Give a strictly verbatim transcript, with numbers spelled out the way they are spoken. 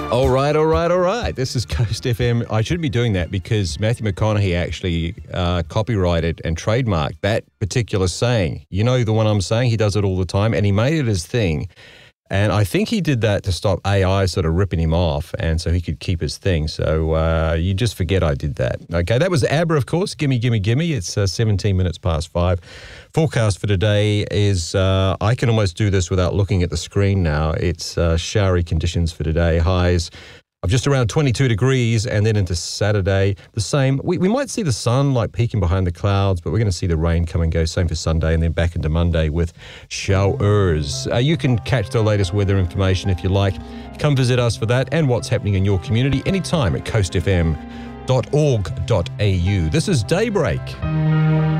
All right, all right, all right. This is Coast F M. I shouldn't be doing that because Matthew McConaughey actually uh, copyrighted and trademarked that particular saying. You know the one I'm saying? He does it all the time, and he made it his thing. And I think he did that to stop A I sort of ripping him off, and so he could keep his thing. So uh, you just forget I did that. Okay, that was ABBA, of course. Gimme, gimme, gimme. It's uh, seventeen minutes past five. Forecast for today is, uh, I can almost do this without looking at the screen now. It's uh, showery conditions for today. Highs of just around twenty-two degrees, and then into Saturday, the same. We, we might see the sun like peeking behind the clouds, but we're going to see the rain come and go. Same for Sunday, and then back into Monday with showers. Uh, you can catch the latest weather information if you like. Come visit us for that and what's happening in your community anytime at coast f m dot org dot a u. This is Daybreak.